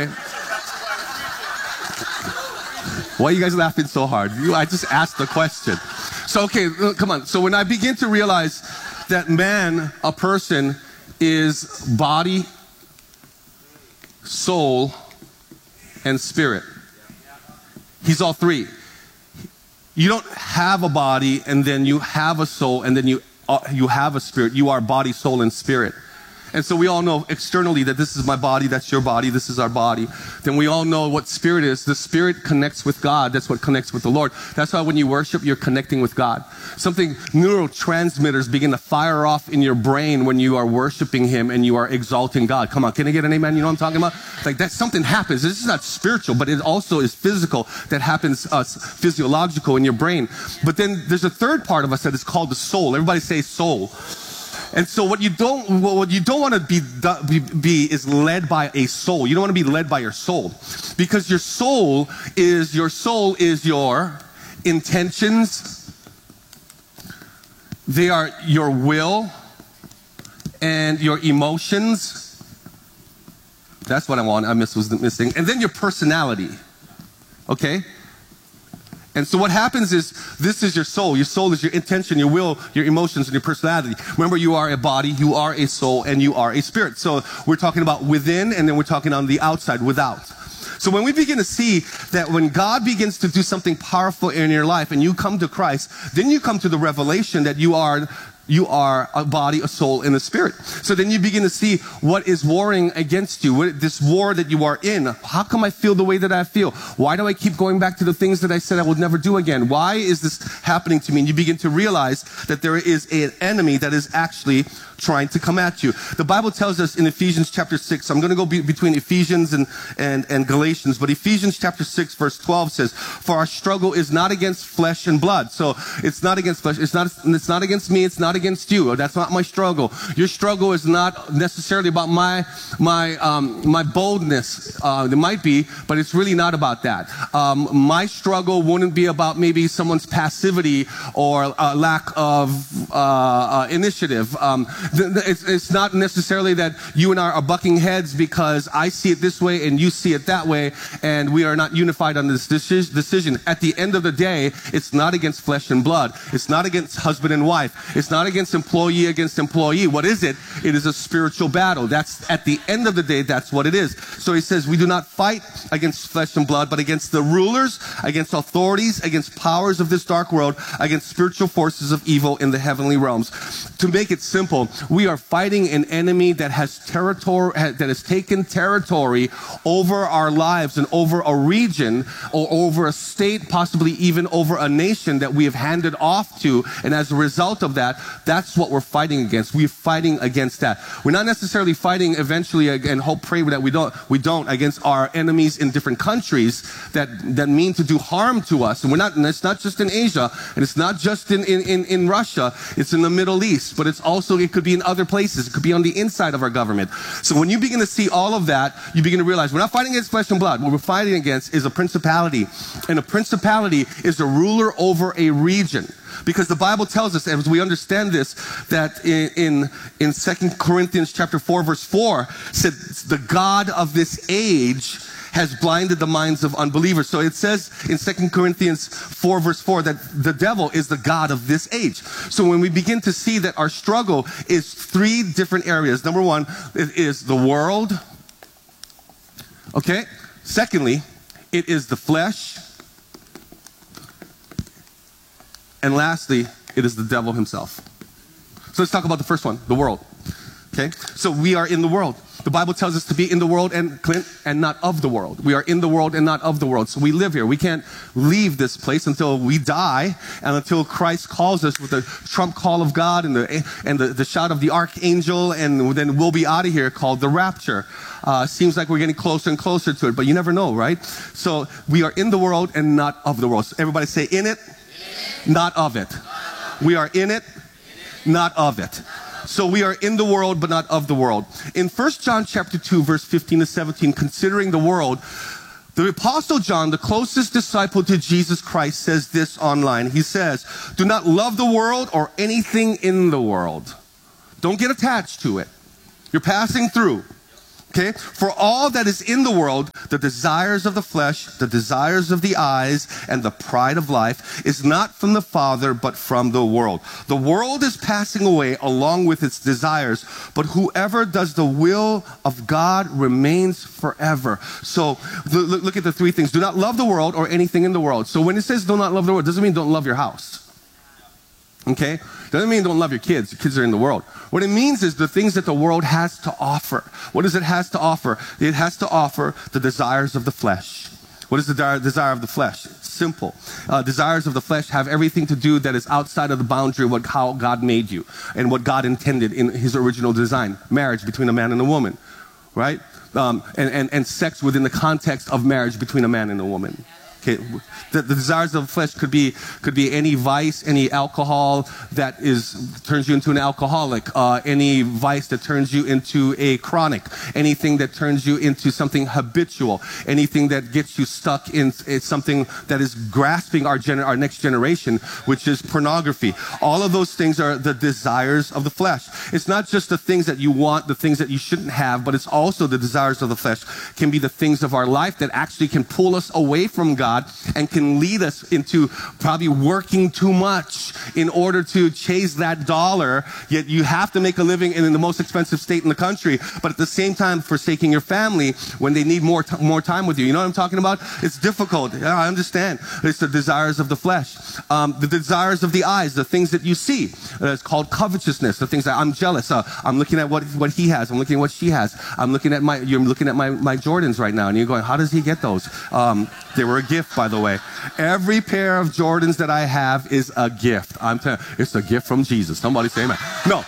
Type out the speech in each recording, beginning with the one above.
Okay. Why are you guys laughing so hard? I just asked the question. So, okay, come on. So when I begin to realize that man, a person, is body, soul, and spirit. He's all three. You don't have a body and then you have a soul and then you have a spirit. You are body, soul, and spirit. And so we all know externally that this is my body, that's your body, this is our body. Then we all know what spirit is. The spirit connects with God. That's what connects with the Lord. That's why when you worship, you're connecting with God. Something, neurotransmitters begin to fire off in your brain when you are worshiping Him and you are exalting God. Come on, can I get an amen? You know what I'm talking about? Like that something happens. This is not spiritual, but it also is physical. That happens physiological in your brain. But then there's a third part of us that is called the soul. Everybody say soul. And so what you don't want to be is led by a soul. You don't want to be led by your soul, because your soul is your intentions. They are your will and your emotions. That's what I want. Was missing. And then your personality. Okay? And so what happens is, this is your soul. Your soul is your intention, your will, your emotions, and your personality. Remember, you are a body, you are a soul, and you are a spirit. So we're talking about within, and then we're talking on the outside, without. So when we begin to see that when God begins to do something powerful in your life, and you come to Christ, then you come to the revelation that you are a body, a soul, and a spirit. So then you begin to see what is warring against you, this war that you are in. How come I feel the way that I feel? Why do I keep going back to the things that I said I would never do again? Why is this happening to me? And you begin to realize that there is an enemy that is actually trying to come at you. The Bible tells us in Ephesians chapter 6, I'm going to go between Ephesians and Galatians, but Ephesians chapter 6 verse 12 says, for our struggle is not against flesh and blood. So it's not against flesh, it's not against me, it's not against you. That's not my struggle. Your struggle is not necessarily about my boldness. It might be, but it's really not about that. My struggle wouldn't be about maybe someone's passivity or lack of initiative. It's not necessarily that you and I are bucking heads because I see it this way and you see it that way, and we are not unified on this decision. At the end of the day, it's not against flesh and blood. It's not against husband and wife. It's not against employee against employee. What is it? It is a spiritual battle. That's at the end of the day, that's what it is. So he says, we do not fight against flesh and blood, but against the rulers, against authorities, against powers of this dark world, against spiritual forces of evil in the heavenly realms. To make it simple, we are fighting an enemy that has taken territory over our lives and over a region or over a state, possibly even over a nation that we have handed off to. And as a result of that, that's what we're fighting against. We're fighting against that. We're not necessarily fighting eventually, and pray that we don't against our enemies in different countries that mean to do harm to us. And it's not just in Asia, and it's not just in Russia. It's in the Middle East, but it could be in other places. It could be on the inside of our government. So when you begin to see all of that, you begin to realize we're not fighting against flesh and blood. What we're fighting against is a principality. And a principality is a ruler over a region. Because the Bible tells us, as we understand this, that in 2 Corinthians chapter 4, verse 4, said the God of this age has blinded the minds of unbelievers. So it says in 2 Corinthians 4, verse 4, that the devil is the God of this age. So when we begin to see that our struggle is three different areas. Number one, it is the world. Okay? Secondly, it is the flesh. And lastly, it is the devil himself. So let's talk about the first one, the world. Okay? So we are in the world. The Bible tells us to be in the world and not of the world. We are in the world and not of the world. So we live here. We can't leave this place until we die and until Christ calls us with the trump call of God and the shout of the archangel, and then we'll be out of here, called the rapture. Seems like we're getting closer and closer to it, but you never know, right? So we are in the world and not of the world. So everybody say, in it, not of it. We are in it, not of it. So we are in the world, but not of the world. In 1 John chapter 2, verse 15 to 17, considering the world, the Apostle John, the closest disciple to Jesus Christ, says this online. He says, do not love the world or anything in the world. Don't get attached to it. You're passing through. Okay, for all that is in the world, the desires of the flesh, the desires of the eyes, and the pride of life is not from the Father, but from the world. The world is passing away along with its desires, but whoever does the will of God remains forever. So look at the three things. Do not love the world or anything in the world. So when it says do not love the world, it doesn't mean don't love your house. Okay? Doesn't mean don't love your kids. Your kids are in the world. What it means is the things that the world has to offer. What does it has to offer? It has to offer the desires of the flesh. What is the desire of the flesh? Simple. Desires of the flesh have everything to do that is outside of the boundary of how God made you and what God intended in his original design. Marriage between a man and a woman, right? And sex within the context of marriage between a man and a woman. Okay, the desires of the flesh could be any vice, any alcohol that turns you into an alcoholic, any vice that turns you into a chronic, anything that turns you into something habitual, anything that gets you stuck in something that is grasping our next generation, which is pornography. All of those things are the desires of the flesh. It's not just the things that you want, the things that you shouldn't have, but it's also the desires of the flesh can be the things of our life that actually can pull us away from God and can lead us into probably working too much in order to chase that dollar. Yet you have to make a living in the most expensive state in the country, but at the same time forsaking your family when they need more time with you. You know what I'm talking about? It's difficult. Yeah, I understand. It's the desires of the flesh. The desires of the eyes, the things that you see. It's called covetousness. The things that I'm jealous. I'm looking at what he has. I'm looking at what she has. You're looking at my Jordans right now, and you're going, how does he get those? They were a gift, by the way. Every pair of Jordans that I have is a gift. I'm telling you, it's a gift from Jesus. Somebody say amen.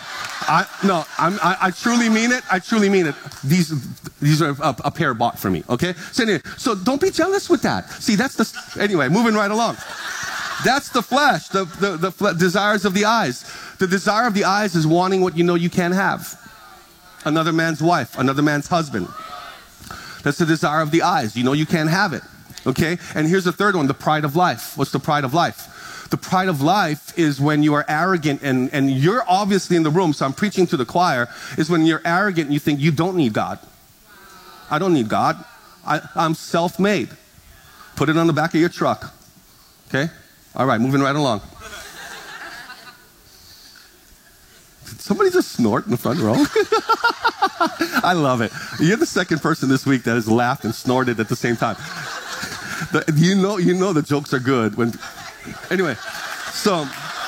I truly mean it. I truly mean it. These are a pair bought for me. Okay. So don't be jealous with that. See, anyway, moving right along. That's the flesh, the desires of the eyes. The desire of the eyes is wanting what you know you can't have. Another man's wife, another man's husband. That's the desire of the eyes. You know you can't have it. Okay? And here's the third one, the pride of life. What's the pride of life? The pride of life is when you are arrogant, and you're obviously in the room, so I'm preaching to the choir, is when you're arrogant and you think you don't need God. I don't need God. I'm self-made. Put it on the back of your truck. Okay? All right, moving right along. Did somebody just snort in the front row? I love it. You're the second person this week that has laughed and snorted at the same time. You know the jokes are good when. Anyway, so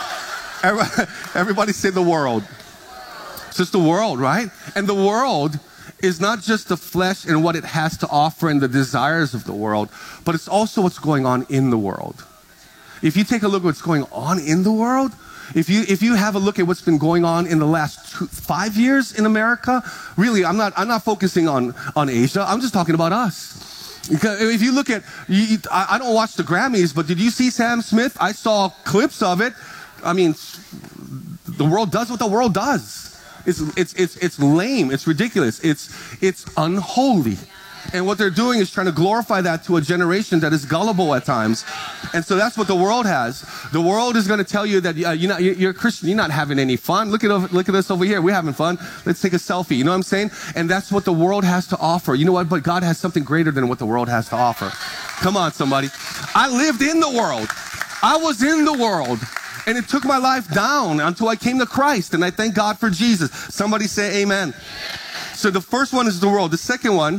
everybody say the world. It's just the world, right? And the world is not just the flesh and what it has to offer and the desires of the world, but it's also what's going on in the world. If you take a look at what's going on in the world, if you have a look at what's been going on in the last 5 years in America, really, I'm not focusing on Asia. I'm just talking about us. Because if you look at, I don't watch the Grammys, but did you see Sam Smith? I saw clips of it. I mean, the world does what the world does. It's lame. It's ridiculous. It's unholy. And what they're doing is trying to glorify that to a generation that is gullible at times. And so that's what the world has. The world is going to tell you that you're a Christian, you're not having any fun. Look at us over here. We're having fun. Let's take a selfie. You know what I'm saying? And that's what the world has to offer. You know what? But God has something greater than what the world has to offer. Come on, somebody. I lived in the world. I was in the world. And it took my life down until I came to Christ. And I thank God for Jesus. Somebody say amen. So the first one is the world. The second one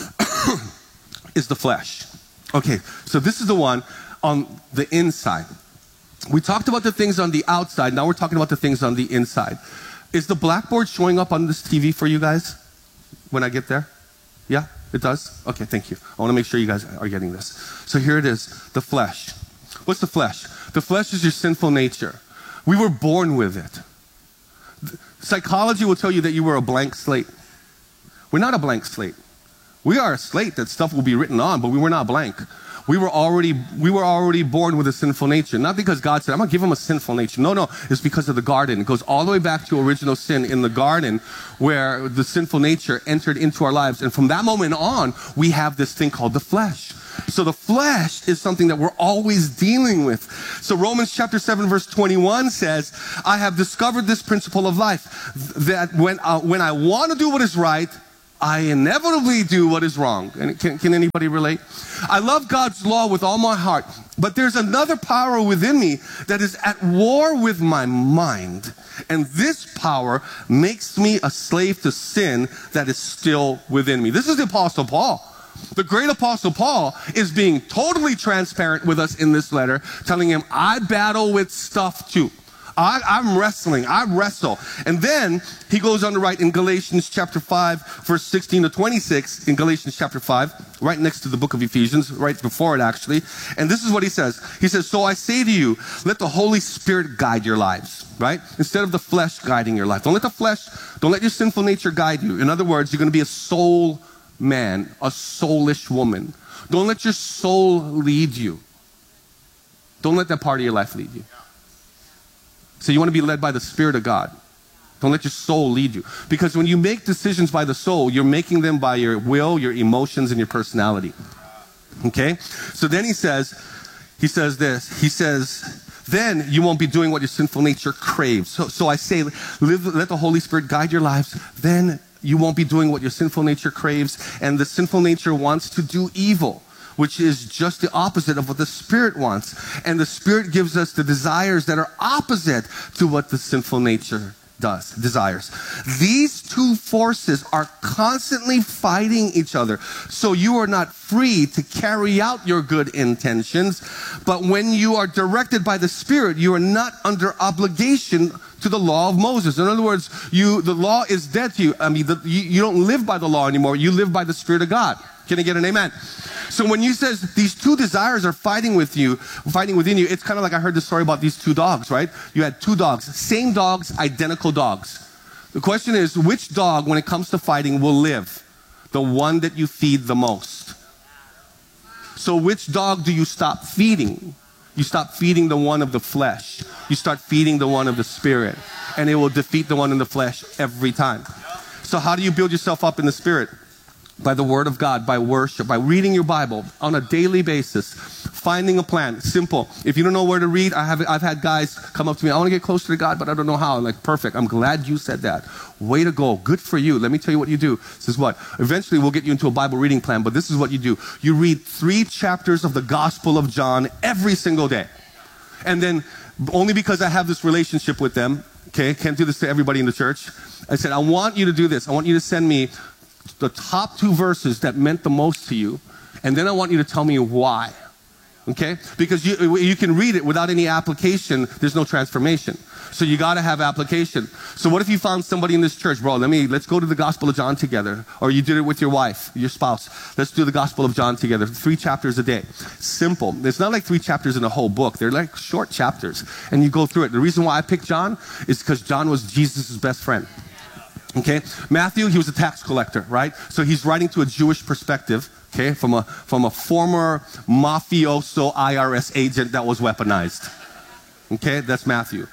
is the flesh. Okay, so this is the one on the inside. We talked about the things on the outside. Now we're talking about the things on the inside. Is the blackboard showing up on this TV for you guys when I get there? Yeah, it does? Okay, thank you. I want to make sure you guys are getting this. So here it is, the flesh. What's the flesh? The flesh is your sinful nature. We were born with it. Psychology will tell you that you were a blank slate. We're not a blank slate. We are a slate that stuff will be written on, but we were not blank. We were already born with a sinful nature. Not because God said, I'm going to give him a sinful nature. No, it's because of the garden. It goes all the way back to original sin in the garden where the sinful nature entered into our lives. And from that moment on, we have this thing called the flesh. So the flesh is something that we're always dealing with. So Romans chapter 7 verse 21 says, I have discovered this principle of life, that when I want to do what is right, I inevitably do what is wrong. And can anybody relate? I love God's law with all my heart, but there's another power within me that is at war with my mind. And this power makes me a slave to sin that is still within me. This is the Apostle Paul. The great Apostle Paul is being totally transparent with us in this letter, telling him, I battle with stuff too. I'm wrestling. I wrestle. And then he goes on to write in Galatians chapter 5, verse 16 to 26, in Galatians chapter 5, right next to the book of Ephesians, right before it actually. And this is what he says. He says, so I say to you, let the Holy Spirit guide your lives, right? Instead of the flesh guiding your life. Don't let your sinful nature guide you. In other words, you're going to be a soul man, a soulish woman. Don't let your soul lead you. Don't let that part of your life lead you. So you want to be led by the Spirit of God. Don't let your soul lead you. Because when you make decisions by the soul, you're making them by your will, your emotions, and your personality. Okay? So then he says this. He says, then you won't be doing what your sinful nature craves. So I say, let the Holy Spirit guide your lives. Then you won't be doing what your sinful nature craves. And the sinful nature wants to do evil, which is just the opposite of what the Spirit wants. And the Spirit gives us the desires that are opposite to what the sinful nature desires. These two forces are constantly fighting each other. So you are not free to carry out your good intentions. But when you are directed by the Spirit, you are not under obligation to the law of Moses. In other words, the law is dead to you. I mean, you don't live by the law anymore. You live by the Spirit of God. Can I get an amen? So when you says these two desires are fighting within you, it's kind of like I heard the story about these two dogs, right? You had two dogs, same dogs, identical dogs. The question is, which dog, when it comes to fighting, will live? The one that you feed the most. So which dog do you stop feeding? You stop feeding the one of the flesh. You start feeding the one of the Spirit. And it will defeat the one in the flesh every time. So how do you build yourself up in the Spirit? By the Word of God, by worship, by reading your Bible on a daily basis, finding a plan. Simple. If you don't know where to read, I've had guys come up to me, I want to get closer to God, but I don't know how. I'm like, perfect. I'm glad you said that. Way to go. Good for you. Let me tell you what you do. This is what? Eventually we'll get you into a Bible reading plan, but this is what you do. You read 3 chapters of the Gospel of John every single day. And then, only because I have this relationship with them, okay, can't do this to everybody in the church. I said, I want you to do this. I want you to send me the top 2 verses that meant the most to you, and then I want you to tell me why. Okay? Because you can read it without any application. There's no transformation. So you got to have application. So what if you found somebody in this church, bro, let's go to the Gospel of John together. Or you did it with your wife, your spouse. Let's do the Gospel of John together. 3 chapters a day. Simple. It's not like 3 chapters in a whole book. They're like short chapters. And you go through it. The reason why I picked John is because John was Jesus' best friend. Okay, Matthew, he was a tax collector, right? So he's writing to a Jewish perspective, okay, from a former mafioso IRS agent that was weaponized. Okay, that's Matthew.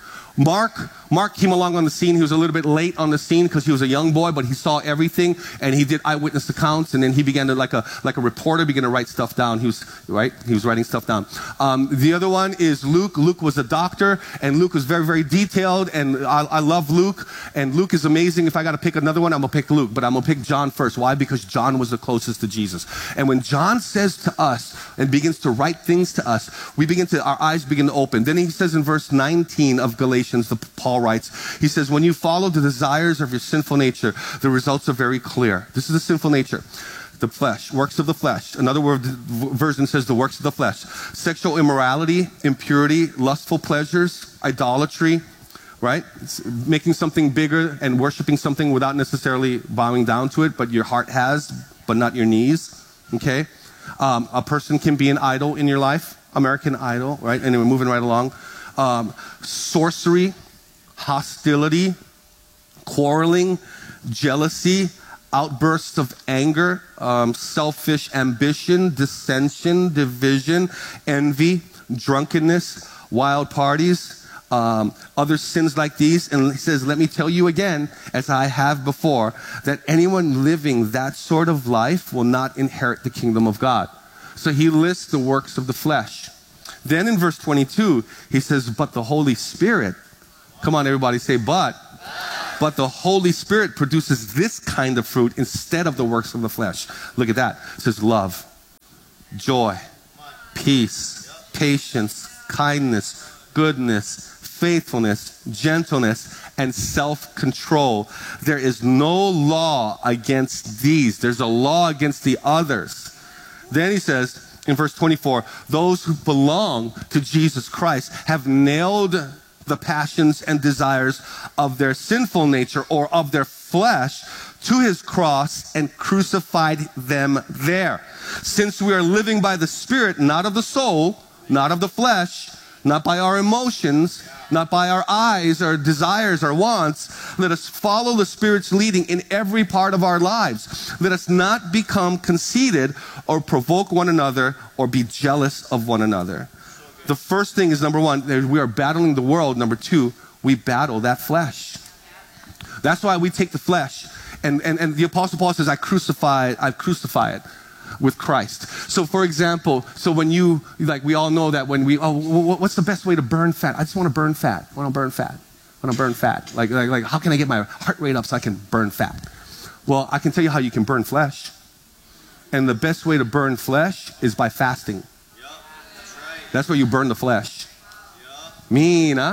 Mark came along on the scene. He was a little bit late on the scene because he was a young boy, but he saw everything and he did eyewitness accounts. And then he began to, like a reporter, began to write stuff down. He was writing stuff down. The other one is Luke. Luke was a doctor, and Luke was very, very detailed. And I love Luke, and Luke is amazing. If I got to pick another one, I'm gonna pick Luke, but I'm gonna pick John first. Why? Because John was the closest to Jesus. And when John says to us and begins to write things to us, our eyes begin to open. Then he says in verse 19 of Galatians, Paul writes, he says, when you follow the desires of your sinful nature, the results are very clear. This is the sinful nature. The flesh, works of the flesh. Another version says the works of the flesh. Sexual immorality, impurity, lustful pleasures, idolatry, right? It's making something bigger and worshiping something without necessarily bowing down to it, but your heart has, but not your knees, okay? A person can be an idol in your life, American Idol, right? Anyway, moving right along. Sorcery, hostility, quarreling, jealousy, outbursts of anger, selfish ambition, dissension, division, envy, drunkenness, wild parties, other sins like these. And he says, let me tell you again, as I have before, that anyone living that sort of life will not inherit the kingdom of God. So he lists the works of the flesh. Then in verse 22, he says, but the Holy Spirit, come on everybody, say but. But the Holy Spirit produces this kind of fruit instead of the works of the flesh. Look at that. It says love, joy, peace, patience, kindness, goodness, faithfulness, gentleness, and self-control. There is no law against these. There's a law against the others. Then he says in verse 24, those who belong to Jesus Christ have nailed the passions and desires of their sinful nature or of their flesh to his cross and crucified them there. Since we are living by the Spirit, not of the soul, not of the flesh, not by our emotions, not by our eyes, our desires, our wants. Let us follow the Spirit's leading in every part of our lives. Let us not become conceited or provoke one another or be jealous of one another. The first thing is, number one, we are battling the world. Number two, we battle that flesh. That's why we take the flesh. And the Apostle Paul says, I crucify it with Christ. So for example, so when you, like we all know that when we, what's the best way to burn fat? I just want to burn fat. I want to burn fat. Like how can I get my heart rate up so I can burn fat? Well, I can tell you how you can burn flesh. And the best way to burn flesh is by fasting. Yep, that's right. That's where you burn the flesh. Yep. Mean, huh?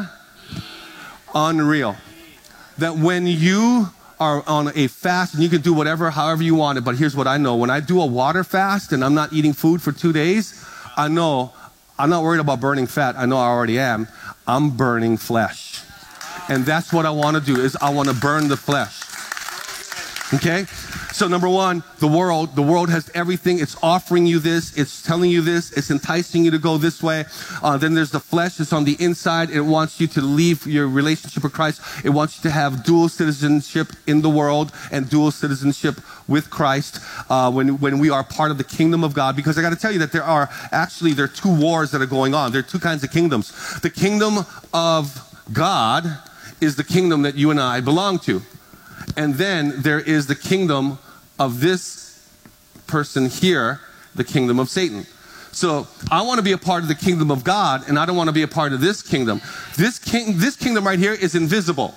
Unreal. That when you are on a fast, and you can do whatever, however you want it, but here's what I know. When I do a water fast and I'm not eating food for 2 days, I know I'm not worried about burning fat. I know I already am. I'm burning flesh. And that's what I want to do, is I want to burn the flesh. Okay? So number one, the world has everything. It's offering you this. It's telling you this. It's enticing you to go this way. Then there's the flesh. It's on the inside. It wants you to leave your relationship with Christ. It wants you to have dual citizenship in the world and dual citizenship with Christ when we are part of the kingdom of God. Because I got to tell you that there are two wars that are going on. There are two kinds of kingdoms. The kingdom of God is the kingdom that you and I belong to. And then there is the kingdom of this person here, the kingdom of Satan. So I want to be a part of the kingdom of God, and I don't want to be a part of this kingdom. This kingdom right here is invisible.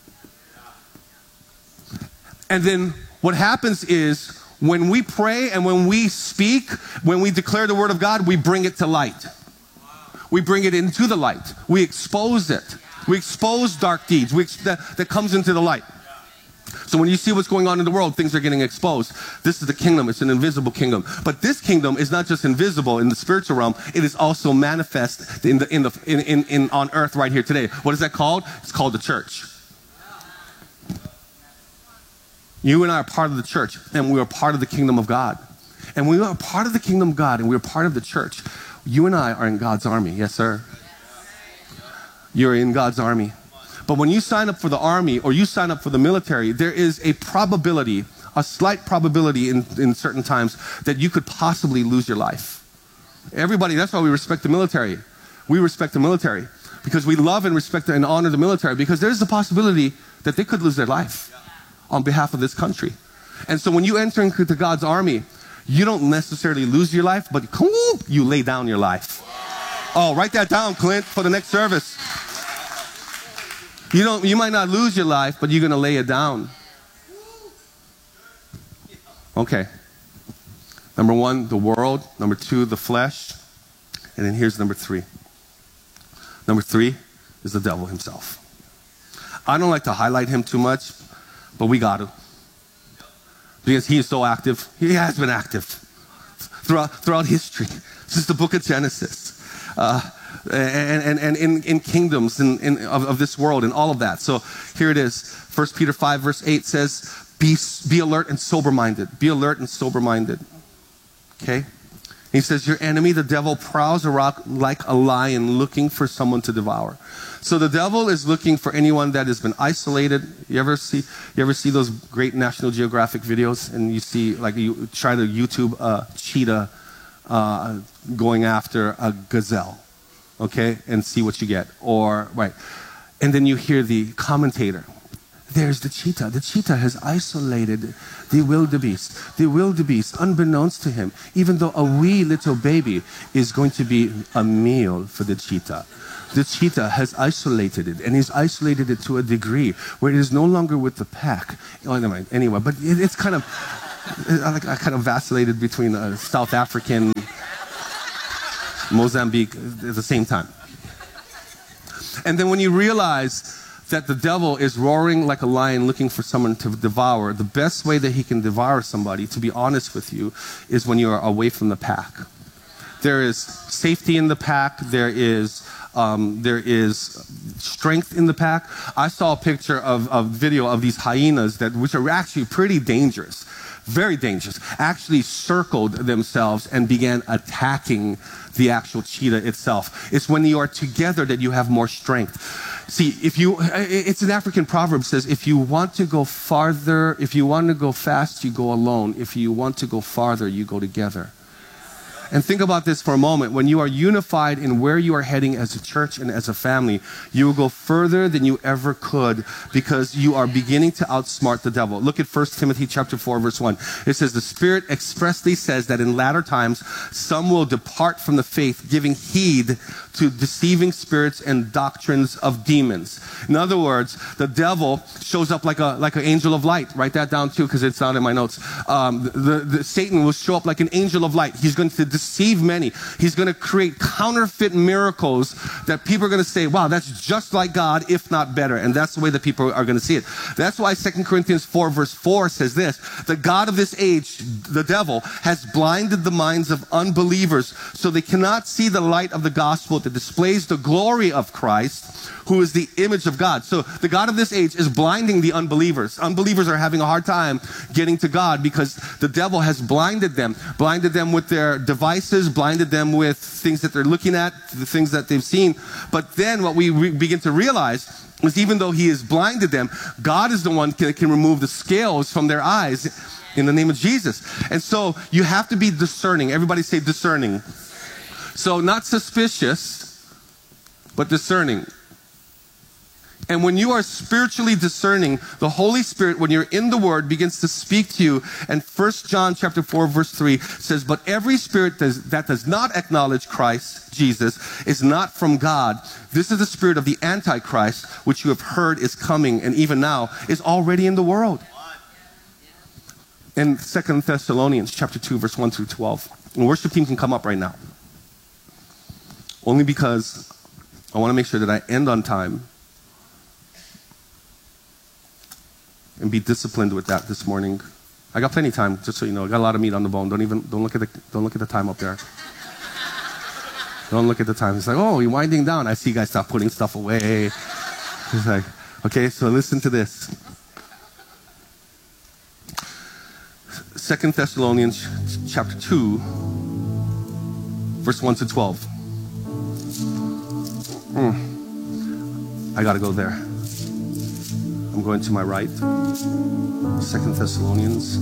And then what happens is when we pray and when we speak, when we declare the word of God, we bring it to light. We bring it into the light. We expose it. We expose dark deeds that comes into the light. So when you see what's going on in the world, things are getting exposed. This is the kingdom. It's an invisible kingdom. But this kingdom is not just invisible in the spiritual realm. It is also manifest on earth right here today. What is that called? It's called the church. You and I are part of the church, and we are part of the kingdom of God. And we are part of the kingdom of God, and we are part of the church. You and I are in God's army. Yes, sir. You're in God's army. But when you sign up for the army or you sign up for the military, there is a probability, a slight probability in certain times that you could possibly lose your life. Everybody, that's why we respect the military. We respect the military because we love and respect and honor the military, because there's a possibility that they could lose their life on behalf of this country. And so when you enter into God's army, you don't necessarily lose your life, but you lay down your life. Oh, write that down, Clint, for the next service. You might not lose your life, but you're going to lay it down. Okay. Number one, the world. Number two, the flesh. And then here's number three. Number three is the devil himself. I don't like to highlight him too much, but we got to. Because he is so active. He has been active throughout history, since the book of Genesis. And in kingdoms of this world and all of that. So here it is. 1 Peter 5 verse 8 says, be alert and sober-minded. Be alert and sober-minded. Okay? He says, your enemy, the devil, prowls around like a lion looking for someone to devour. So the devil is looking for anyone that has been isolated. You ever see those great National Geographic videos, and you see, like, you try to YouTube a cheetah going after a gazelle, okay, and see what you get. Or, right. And then you hear the commentator. There's the cheetah. The cheetah has isolated the wildebeest. The wildebeest, unbeknownst to him, even though a wee little baby is going to be a meal for the cheetah. the cheetah has isolated it, and he's isolated it to a degree where it is no longer with the pack. Oh, never mind. Anyway, but it's kind of, I kind of vacillated between South African, Mozambique at the same time. And then when you realize that the devil is roaring like a lion looking for someone to devour, the best way that he can devour somebody, to be honest with you, is when you are away from the pack. There is safety in the pack. There is strength in the pack. I saw a picture of a video of these hyenas which are actually pretty dangerous, very dangerous, actually circled themselves and began attacking the actual cheetah itself. It's when you are together that you have more strength. See, it's an African proverb that says, if you want to go farther, if you want to go fast, you go alone. If you want to go farther, you go together. And think about this for a moment. When you are unified in where you are heading as a church and as a family, you will go further than you ever could because you are beginning to outsmart the devil. Look at 1 Timothy chapter 4, verse 1. It says, the Spirit expressly says that in latter times, some will depart from the faith, giving heed to deceiving spirits and doctrines of demons. In other words, the devil shows up like an angel of light. Write that down too, because it's not in my notes. Satan will show up like an angel of light. He's going to deceive many. He's going to create counterfeit miracles that people are going to say, wow, that's just like God, if not better. And that's the way that people are going to see it. That's why 2 Corinthians 4, verse 4 says this, the God of this age, the devil, has blinded the minds of unbelievers so they cannot see the light of the gospel that displays the glory of Christ, who is the image of God. So the God of this age is blinding the unbelievers. Unbelievers are having a hard time getting to God because the devil has blinded them with their devices, blinded them with things that they're looking at, the things that they've seen. But then what we begin to realize is even though he has blinded them, God is the one that can remove the scales from their eyes in the name of Jesus. And so you have to be discerning. Everybody say discerning. So not suspicious, but discerning. And when you are spiritually discerning, the Holy Spirit, when you're in the Word, begins to speak to you. And 1 John chapter 4, verse 3 says, but every spirit that does not acknowledge Christ Jesus is not from God. This is the spirit of the Antichrist, which you have heard is coming, and even now is already in the world. In 2 Thessalonians chapter 2, verse 1 through 12. And worship team can come up right now. Only because I want to make sure that I end on time and be disciplined with that this morning. I got plenty of time, just so you know. I got a lot of meat on the bone. Don't look at the time up there. Don't look at the time. It's like, oh, you're winding down. I see you guys stop putting stuff away. It's like, okay, so listen to this. 2 Thessalonians chapter 2, verse 1 to 12. I got to go there. I'm going to my right. 2 Thessalonians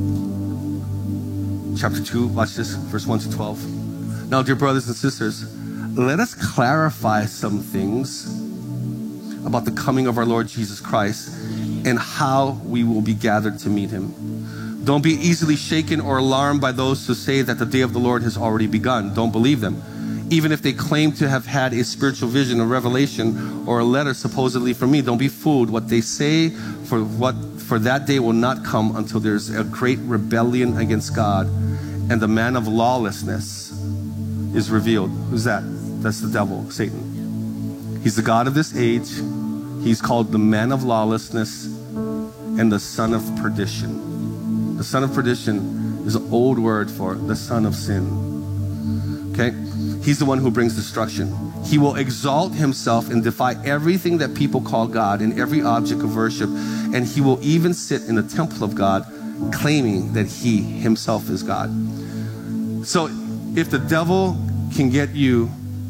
chapter 2, watch this, verse 1 to 12. Now, dear brothers and sisters, let us clarify some things about the coming of our Lord Jesus Christ and how we will be gathered to meet him. Don't be easily shaken or alarmed by those who say that the day of the Lord has already begun. Don't believe them. Even if they claim to have had a spiritual vision, a revelation, or a letter supposedly from me, don't be fooled. What they say for that day will not come until there's a great rebellion against God and the man of lawlessness is revealed. Who's that? That's the devil, Satan. He's the God of this age. He's called the man of lawlessness and the son of perdition. The son of perdition is an old word for the son of sin. Okay? He's the one who brings destruction. He will exalt himself and defy everything that people call God and every object of worship. And he will even sit in the temple of God, claiming that he himself is God. So if the devil can get you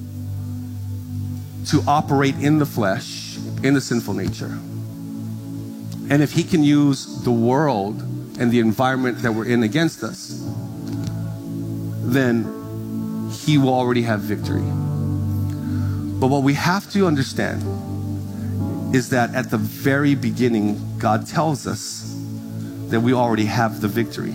to operate in the flesh, in the sinful nature, and if he can use the world and the environment that we're in against us, then he will already have victory. But what we have to understand is that at the very beginning, God tells us that we already have the victory.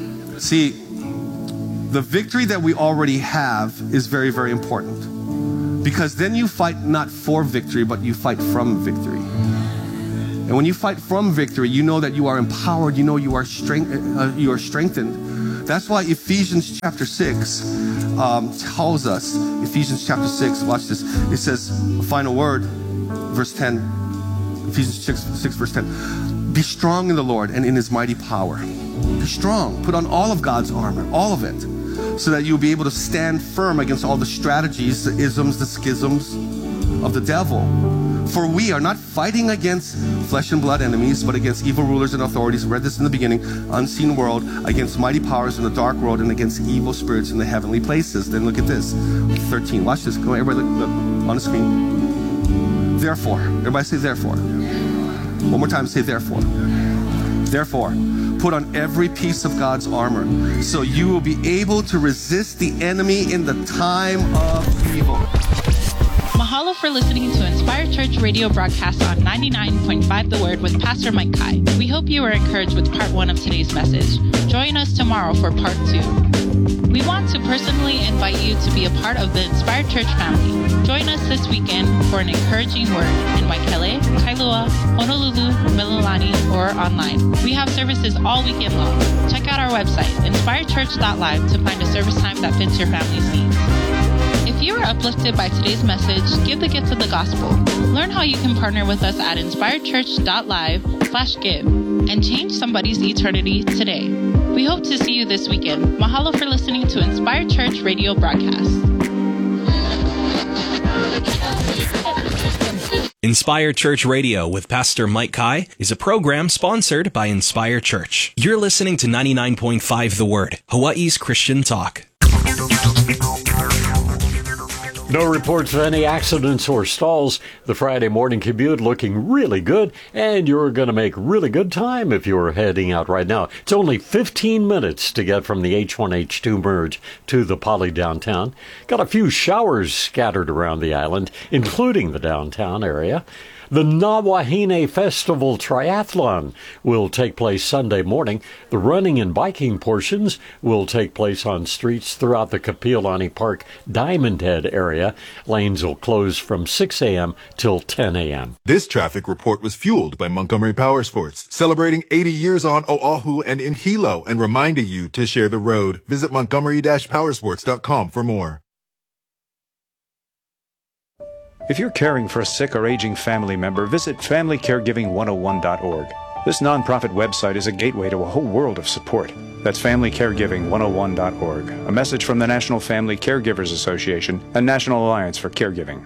See, the victory that we already have is very, very important. Because then you fight not for victory, but you fight from victory. And when you fight from victory, you know that you are empowered, you know you are strengthened. That's why Ephesians chapter 6 tells us, Ephesians chapter 6, watch this. It says, a final word, verse 10, Ephesians 6 verse 10. Be strong in the Lord and in his mighty power. Be strong. Put on all of God's armor, all of it, so that you'll be able to stand firm against all the strategies, the isms, the schisms of the devil. For we are not fighting against flesh and blood enemies, but against evil rulers and authorities. We read this in the beginning. Unseen world, against mighty powers in the dark world, and against evil spirits in the heavenly places. Then look at this. 13. Watch this. Go, everybody look on the screen. Therefore. Everybody say therefore. One more time, say therefore. Therefore, put on every piece of God's armor, so you will be able to resist the enemy in the time of evil. Mahalo for listening to Inspire Church radio broadcast on 99.5 The Word with Pastor Mike Kai. We hope you were encouraged with part 1 of today's message. Join us tomorrow for part 2. We want to personally invite you to be a part of the Inspire Church family. Join us this weekend for an encouraging word in Waikele, Kailua, Honolulu, Mililani, or online. We have services all weekend long. Check out our website, inspirechurch.live, to find a service time that fits your family's needs. If you were uplifted by today's message, give the gift of the gospel. Learn how you can partner with us at inspirechurch.live/give and change somebody's eternity today. We hope to see you this weekend. Mahalo for listening to Inspire Church radio broadcast. Inspire Church Radio with Pastor Mike Kai is a program sponsored by Inspire Church. You're listening to 99.5 The Word, Hawaii's Christian talk. No reports of any accidents or stalls. The Friday morning commute looking really good, and you're going to make really good time if you're heading out right now. It's only 15 minutes to get from the H1-H2 merge to the Poly downtown. Got a few showers scattered around the island, including the downtown area. The Nawahine Festival Triathlon will take place Sunday morning. The running and biking portions will take place on streets throughout the Kapiolani Park Diamond Head area. Lanes will close from 6 a.m. till 10 a.m. This traffic report was fueled by Montgomery Power Sports, celebrating 80 years on Oahu and in Hilo, and reminding you to share the road. Visit montgomery-powersports.com for more. If you're caring for a sick or aging family member, visit FamilyCaregiving101.org. This nonprofit website is a gateway to a whole world of support. That's FamilyCaregiving101.org, a message from the National Family Caregivers Association and National Alliance for Caregiving.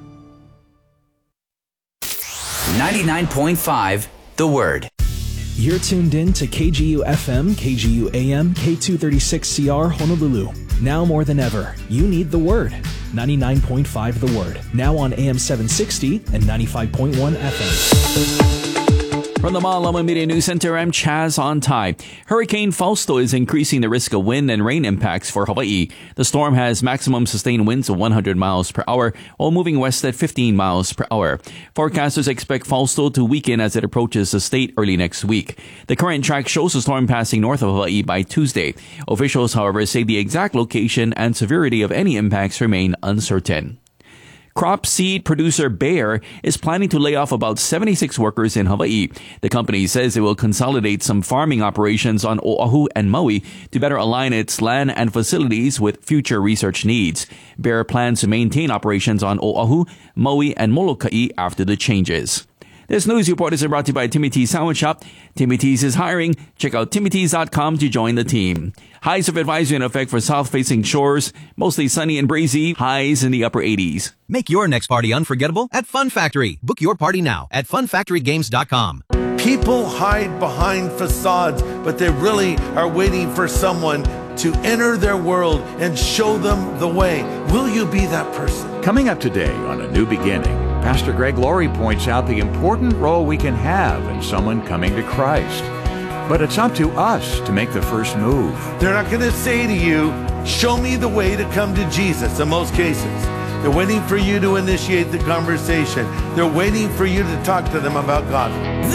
99.5 The Word. You're tuned in to KGU FM, KGU AM, K236CR Honolulu. Now more than ever, you need the Word. 99.5 The Word. Now on AM 760 and 95.1 FM. From the Malama Media News Center, I'm Chaz on time. Hurricane Fausto is increasing the risk of wind and rain impacts for Hawaii. The storm has maximum sustained winds of 100 miles per hour while moving west at 15 miles per hour. Forecasters expect Fausto to weaken as it approaches the state early next week. The current track shows the storm passing north of Hawaii by Tuesday. Officials, however, say the exact location and severity of any impacts remain uncertain. Crop seed producer Bayer is planning to lay off about 76 workers in Hawaii. The company says it will consolidate some farming operations on Oahu and Maui to better align its land and facilities with future research needs. Bayer plans to maintain operations on Oahu, Maui, and Molokai after the changes. This news report is brought to you by Timmy T's Sandwich Shop. Timmy T's is hiring. Check out TimmyT's.com to join the team. Highs of advisory in effect for south-facing shores. Mostly sunny and breezy. Highs in the upper 80s. Make your next party unforgettable at Fun Factory. Book your party now at funfactorygames.com. People hide behind facades, but they really are waiting for someone to enter their world and show them the way. Will you be that person? Coming up today on A New Beginning, Pastor Greg Laurie points out the important role we can have in someone coming to Christ. But it's up to us to make the first move. They're not going to say to you, show me the way to come to Jesus in most cases. They're waiting for you to initiate the conversation. They're waiting for you to talk to them about God.